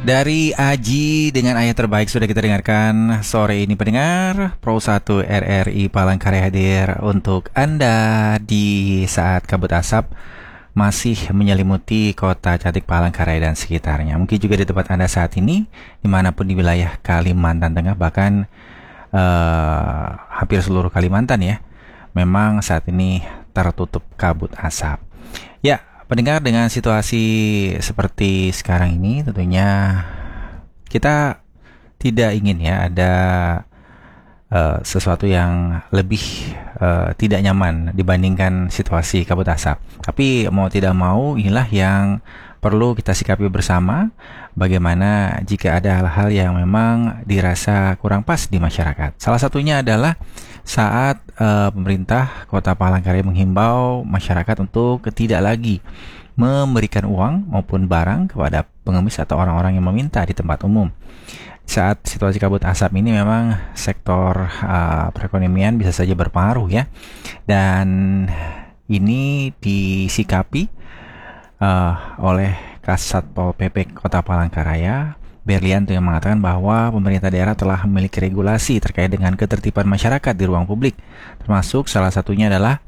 Dari Aji dengan ayat terbaik sudah kita dengarkan sore ini pendengar. Pro 1 RRI Palangkaraya hadir untuk Anda di saat kabut asap masih menyelimuti kota cantik Palangkaraya dan sekitarnya. Mungkin juga di tempat Anda saat ini, dimanapun di wilayah Kalimantan Tengah, bahkan hampir seluruh Kalimantan ya, memang saat ini tertutup kabut asap. Ya, pendengar, dengan situasi seperti sekarang ini tentunya kita tidak ingin ya ada sesuatu yang lebih tidak nyaman dibandingkan situasi kabut asap. Tapi mau tidak mau inilah yang perlu kita sikapi bersama, bagaimana jika ada hal-hal yang memang dirasa kurang pas di masyarakat. Salah satunya adalah saat pemerintah Kota Palangkaraya menghimbau masyarakat untuk tidak lagi memberikan uang maupun barang kepada pengemis atau orang-orang yang meminta di tempat umum. Saat situasi kabut asap ini memang sektor perekonomian bisa saja berpengaruh ya. Dan ini disikapi oleh Kasatpol PP Kota Palangkaraya, Berlianto, yang mengatakan bahwa pemerintah daerah telah memiliki regulasi terkait dengan ketertiban masyarakat di ruang publik, termasuk salah satunya adalah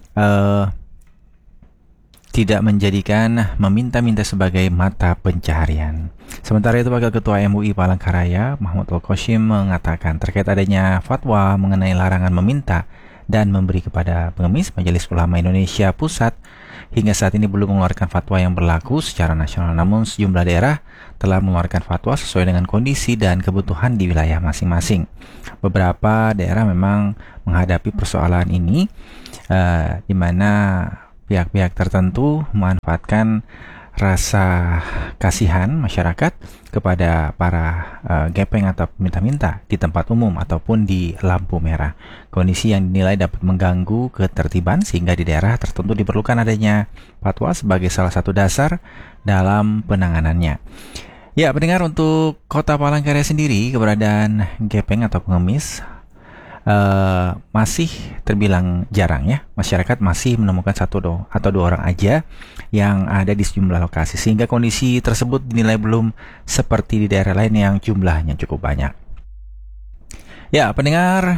tidak menjadikan meminta-minta sebagai mata pencaharian. Sementara itu, Wakil Ketua MUI Palangkaraya, Mahmud Al-Qasim, mengatakan terkait adanya fatwa mengenai larangan meminta dan memberi kepada pengemis, Majelis Ulama Indonesia Pusat hingga saat ini belum mengeluarkan fatwa yang berlaku secara nasional. Namun sejumlah daerah telah mengeluarkan fatwa sesuai dengan kondisi dan kebutuhan di wilayah masing-masing. Beberapa daerah memang menghadapi persoalan ini, di mana pihak-pihak tertentu memanfaatkan rasa kasihan masyarakat kepada para gepeng atau minta-minta di tempat umum ataupun di lampu merah. Kondisi yang dinilai dapat mengganggu ketertiban, sehingga di daerah tertentu diperlukan adanya fatwa sebagai salah satu dasar dalam penanganannya. Ya, pendengar, untuk Kota Palangkaraya sendiri, keberadaan gepeng atau pengemis masih terbilang jarang ya. Masyarakat masih menemukan satu atau dua orang aja yang ada di sejumlah lokasi, sehingga kondisi tersebut dinilai belum seperti di daerah lain yang jumlahnya cukup banyak. Ya, pendengar,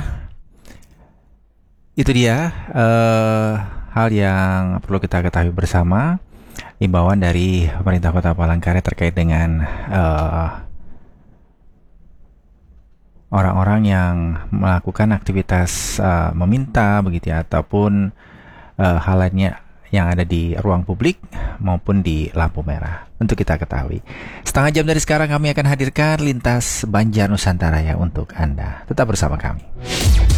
itu dia hal yang perlu kita ketahui bersama, imbauan dari pemerintah Kota Palangkaraya terkait dengan orang-orang yang melakukan aktivitas meminta begitu ya, ataupun hal lainnya yang ada di ruang publik maupun di lampu merah. Untuk kita ketahui, setengah jam dari sekarang kami akan hadirkan Lintas Banjar Nusantara ya untuk Anda. Tetap bersama kami.